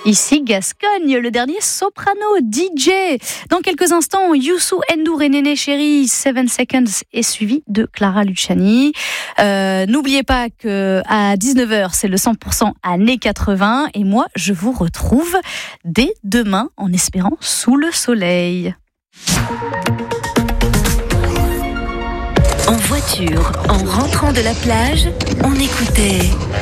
Ici Gascogne, le dernier soprano DJ. Dans quelques instants, Youssou N'Dour et Néné Chéri, 7 Seconds est suivi de Clara Luciani. N'oubliez pas que à 19h, c'est le 100% années 80 et moi, je vous retrouve dès demain en espérant sous le soleil. En voiture, en rentrant de la plage, on écoutait